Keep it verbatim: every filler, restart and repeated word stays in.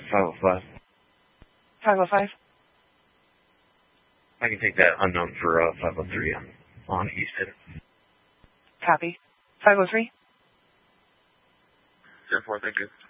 five oh five. five oh five? I can take that unknown for uh, five oh three on, on Easton. Copy. five oh three? zero four, thank you.